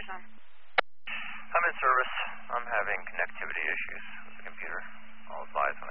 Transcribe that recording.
person. I'm in service. I'm having connectivity issues with the computer. I'll advise when